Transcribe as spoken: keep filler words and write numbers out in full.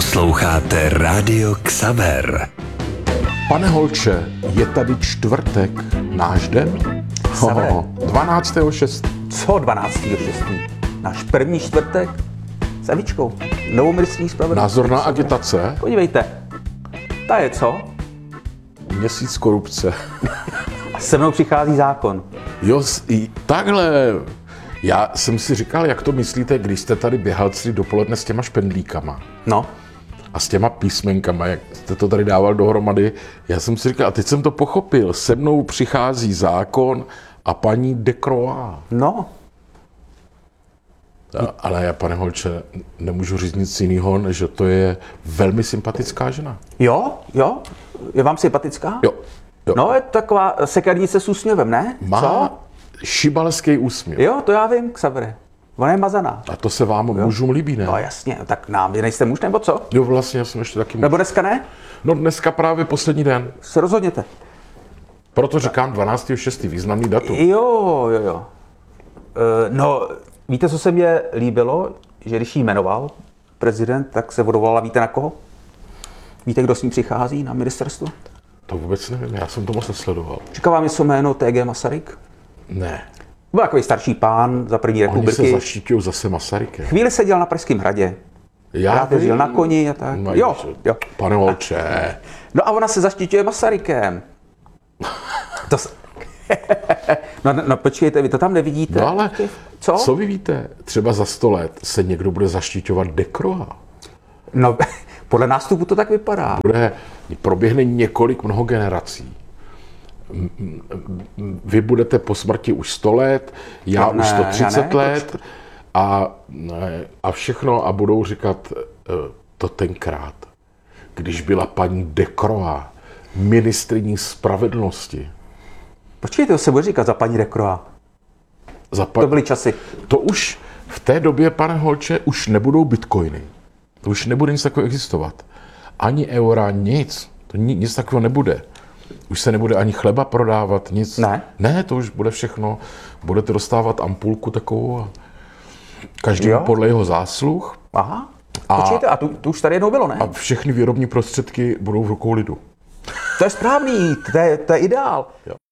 Posloucháte Rádio Xaver. Pane Holče, je tady čtvrtek, náš den? Xaver. dvanáctého šestého Co dvanáctého šestého Náš první čtvrtek s Evičkou. Novou ministryní spravedlnosti. Názorná agitace, Podívejte. Ta je co? měsíc korupce. A se mnou přichází zákon. Jo, s- i takhle. Já jsem si říkal, jak to myslíte, když jste tady běhal celý dopoledne s těma špendlíkama No. a s těma písmenkama, jak jste to tady dával dohromady. Já jsem si říkal, a teď jsem to pochopil, se mnou přichází zákon a paní de Croix. No. A- Ale já, pane Holče, nemůžu říct nic jiného, než že to je velmi sympatická žena. Jo? Jo? Je vám sympatická? Jo, jo. No, je to taková sekernice s úsměvem, ne? Má Co? šibalský úsměv. Jo, to já vím, Xavere. Ona je mazaná. A to se vám mužům líbí, ne? No jasně, tak nám, vy nejste muž, nebo co? Jo, vlastně, já jsem ještě taky muž. Nebo dneska ne? No dneska právě poslední den. Se rozhodněte. Proto říkám dvanáctého šestého významný datum. Jo, jo, jo. E, no, víte, co se mně líbilo? Že když jí jmenoval prezident, tak se odvolala, víte na koho? Víte, kdo s ní přichází na ministerstvo? To vůbec nevím, já jsem to moc nesledoval. Říká vám něco jméno T G Masaryk? Ne. Byl takový starší pán za první Oni se republiky. zaštítil zase Masarykem. Chvíli seděl na Pražském hradě. Já Rád jezdil na koni a tak. No, Jo, že- jo. Pane Holče, No a ona se zaštiťuje Masarykem. To s... no, no, no počkejte, vy to tam nevidíte? no ale Co? co vy víte? Třeba za sto let se někdo bude zaštiťovat de Croix. No, podle nástupu to tak vypadá. Bude, proběhne několik mnoho generací. M- m- Vy budete po smrti už sto let, já No už ne, sto třicet já ne, let a, a všechno a budou říkat eh, to tenkrát, když byla paní de Croix ministryní spravedlnosti. Počkejte, to se bude říkat za paní de Croix. Za pa- To byly časy. to už v té době, pane Holče, už nebudou bitcoiny. To už nebude nic takového existovat. Ani eura, nic. To ni- nic takového nebude. Už se nebude ani chleba prodávat, nic. Ne? Ne, to už bude všechno. Budete dostávat ampulku takovou a každý Jo? podle jeho zásluh Aha. Počkejte, a tu, tu už tady jednou bylo, ne? a všechny výrobní prostředky budou v rukou lidu. To je správný, to je, to je ideál. Jo.